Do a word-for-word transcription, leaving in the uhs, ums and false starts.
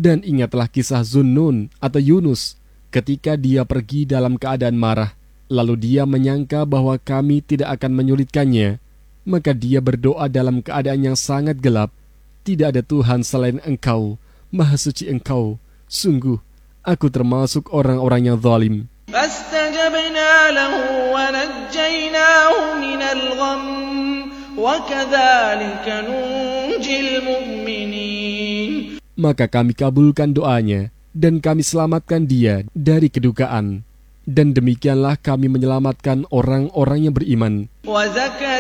Dan ingatlah kisah Zunnun atau Yunus ketika dia pergi dalam keadaan marah, lalu dia menyangka bahwa kami tidak akan menyulitkannya. Maka dia berdoa dalam keadaan yang sangat gelap, tidak ada Tuhan selain Engkau, Maha Suci Engkau. Sungguh, aku termasuk orang-orang yang zalim. فاستجبنا له ونجيناه من الغم وكذلك ننجي المؤمنين. Maka kami kabulkan doanya dan kami selamatkan dia dari kedukaan. Dan demikianlah kami menyelamatkan orang-orang yang beriman.